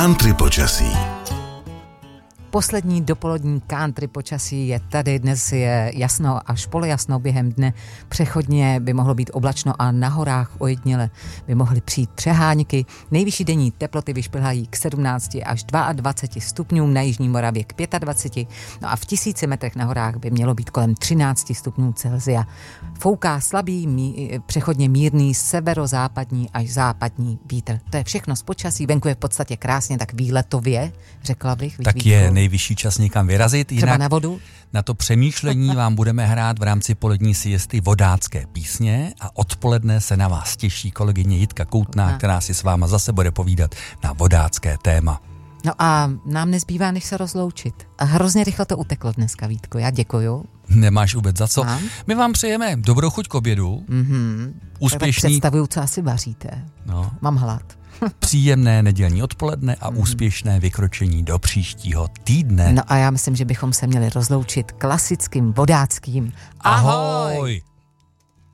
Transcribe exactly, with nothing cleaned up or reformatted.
Country počasí. Poslední dopolední country počasí je tady, dnes je jasno až polojasno během dne, přechodně by mohlo být oblačno a na horách ojediněle by mohly přijít třeháňky. Nejvyšší denní teploty vyšplhají k sedmnácti až dvaceti dvou stupňům, na jižní Moravě k dvaceti pěti, no a v tisíci metrech na horách by mělo být kolem třinácti stupňů Celsia. Fouká slabý, mí, přechodně mírný severozápadní až západní vítr. To je všechno z počasí, venku je v podstatě krásně, tak výletově, řekla bych. Tak Vítku. Je nejvyšší čas někam vyrazit. Jinak třeba na vodu? Na to přemýšlení vám budeme hrát v rámci polední siesty vodácké písně a odpoledne se na vás těší kolegyně Jitka Koutná, Aha. která si s váma zase bude povídat na vodácké téma. No a nám nezbývá, než se rozloučit. A hrozně rychle to uteklo dneska, Vítko, já děkuju. Nemáš vůbec za co. Mám? My vám přejeme dobrou chuť k obědu. Mm-hmm. Úspěšný. Tak představuju, co asi vaříte. No. Mám hlad. Příjemné nedělní odpoledne a mm. úspěšné vykročení do příštího týdne. No a já myslím, že bychom se měli rozloučit klasickým vodáckým. Ahoj! Ahoj.